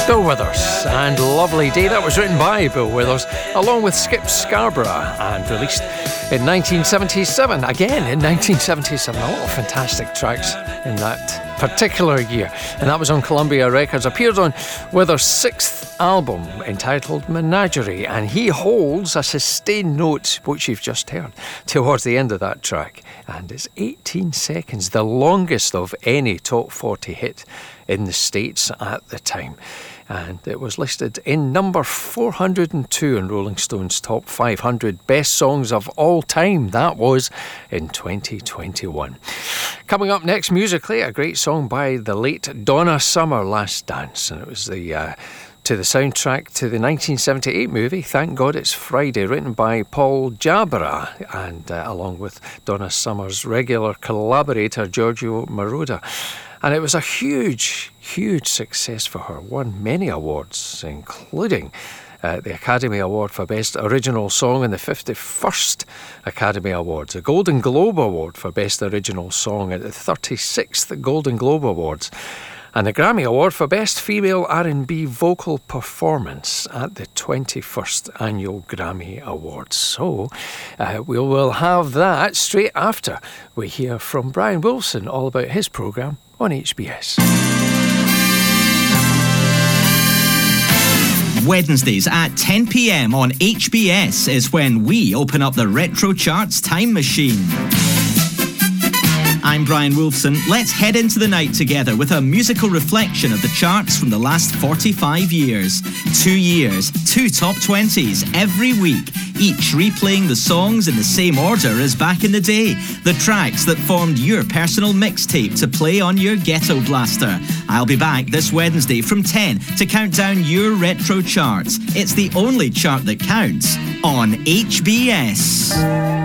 Bill Withers and Lovely Day. That was written by Bill Withers along with Skip Scarborough and released in 1977. Again in 1977. A lot of fantastic tracks in that particular year. And that was on Columbia Records. Appeared on Withers' 6th album entitled Menagerie. And he holds a sustained note, which you've just heard, towards the end of that track. And it's 18 seconds, the longest of any top 40 hit in the States at the time. And it was listed in number 402 in Rolling Stone's top 500 best songs of all time. That was in 2021. Coming up next musically, a great song by the late Donna Summer, Last Dance. And it was to the soundtrack to the 1978 movie Thank God It's Friday, written by Paul Jabara and along with Donna Summer's regular collaborator Giorgio Moroder. And it was a huge success for her. Won many awards, including the Academy Award for Best Original Song and the 51st Academy Awards, the Golden Globe Award for Best Original Song at the 36th Golden Globe Awards, and the Grammy Award for Best Female R&B Vocal Performance at the 21st Annual Grammy Awards. So we will have that straight after we hear from Brian Wilson all about his programme on HBS. Wednesdays at 10 p.m. on HBS is when we open up the Retro Charts time machine. I'm Brian Wolfson. Let's head into the night together with a musical reflection of the charts from the last 45 years. 2 years, 2 top 20s every week, each replaying the songs in the same order as back in the day. The tracks that formed your personal mixtape to play on your Ghetto Blaster. I'll be back this Wednesday from 10 to count down your retro charts. It's the only chart that counts on HBS.